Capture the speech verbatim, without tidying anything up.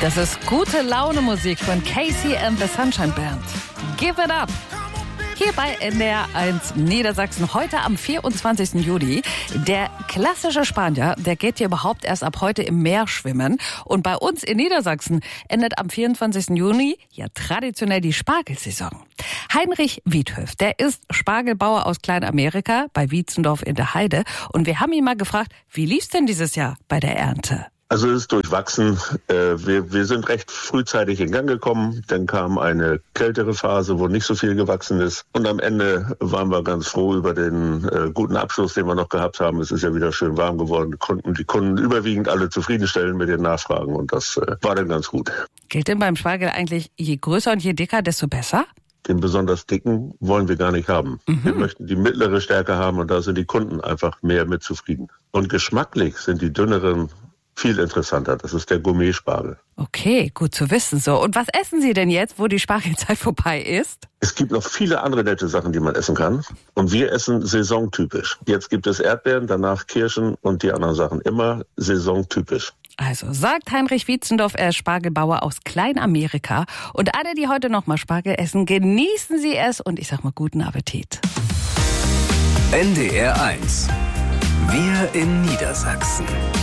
Das ist gute Laune Musik von Casey and the Sunshine Band. Give it up! Hier bei N D R eins Niedersachsen heute am vierundzwanzigsten Juli. Der klassische Spanier, der geht hier überhaupt erst ab heute im Meer schwimmen. Und bei uns in Niedersachsen endet am vierundzwanzigsten Juni ja traditionell die Spargelsaison. Heinrich Wiedhöf, der ist Spargelbauer aus Kleinamerika bei Wietzendorf in der Heide. Und wir haben ihn mal gefragt, wie lief's denn dieses Jahr bei der Ernte? Also es ist durchwachsen. Wir, wir sind recht frühzeitig in Gang gekommen. Dann kam eine kältere Phase, wo nicht so viel gewachsen ist. Und am Ende waren wir ganz froh über den äh, guten Abschluss, den wir noch gehabt haben. Es ist ja wieder schön warm geworden. Wir konnten die Kunden überwiegend alle zufriedenstellen mit den Nachfragen. Und das äh, war dann ganz gut. Gilt denn beim Spargel eigentlich, je größer und je dicker, desto besser? Den besonders dicken wollen wir gar nicht haben. Mhm. Wir möchten die mittlere Stärke haben und da sind die Kunden einfach mehr mit zufrieden. Und geschmacklich sind die dünneren viel interessanter. Das ist der Gourmet-Spargel. Okay, gut zu wissen. So, und was essen Sie denn jetzt, wo die Spargelzeit vorbei ist? Es gibt noch viele andere nette Sachen, die man essen kann. Und wir essen saisontypisch. Jetzt gibt es Erdbeeren, danach Kirschen und die anderen Sachen. Immer saisontypisch. Also sagt Heinrich Wietzendorf, er ist Spargelbauer aus Kleinamerika. Und alle, die heute noch mal Spargel essen, genießen Sie es. Und ich sag mal, guten Appetit. N D R eins. Wir in Niedersachsen.